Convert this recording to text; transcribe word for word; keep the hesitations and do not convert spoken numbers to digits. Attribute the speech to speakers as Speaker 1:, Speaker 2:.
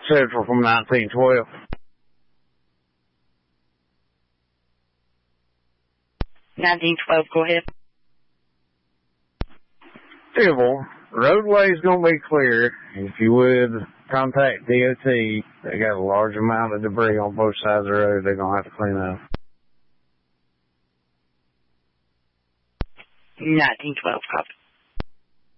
Speaker 1: Central from nineteen twelve.
Speaker 2: nineteen twelve, go ahead.
Speaker 1: Civil, roadway's going to be clear. If you would, contact D O T. They got a large amount of debris on both sides of the road they're going to have to clean up.
Speaker 2: nineteen twelve, copy.